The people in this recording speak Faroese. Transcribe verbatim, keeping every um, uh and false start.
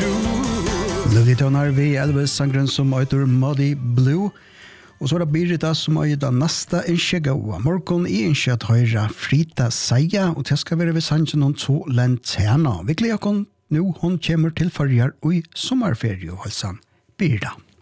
Lovely tonar vi Elvis sangren som heter Muddy Blue. Og så er det Birita som har gitt nesta innskje gåa. Morgon i innskje at høyre Frita Seia, og det skal være ved sannsyn noen to lentena. Vi gleder oss nå, hun kommer til farger og i sommerferie, halsan Birita.